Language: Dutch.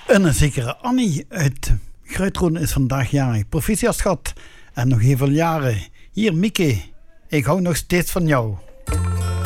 Een zekere Annie uit Gruitroen is vandaag jarig. Proficiat schat en nog heel veel jaren. Hier Mieke, ik hou nog steeds van jou.